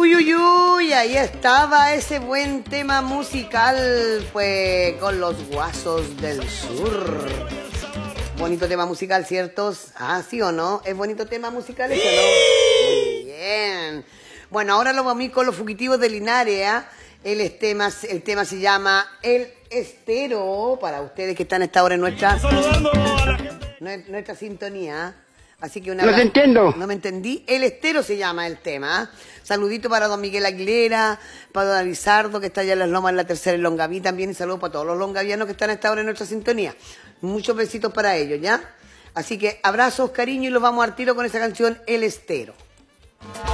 Uy, uy, uy, ahí estaba ese buen tema musical, pues, con los Guasos del Sur. Bonito tema musical, ¿cierto? Ah, ¿sí o no? ¿Es bonito tema musical ese o no? Muy bien. Bueno, ahora lo vamos a ir con los fugitivos de Linares, ¿eh? El tema se llama El Estero, para ustedes que están a esta hora en nuestra sintonía. Así que No te entiendo. No me entendí. El Estero se llama el tema. Saludito para don Miguel Aguilera, para don Arizardo, que está allá en las Lomas en la Tercera en Longaví también. Y saludos para todos los longavianos que están a esta hora en nuestra sintonía. Muchos besitos para ellos, ¿ya? Así que abrazos, cariño, y los vamos al tiro con esa canción El Estero.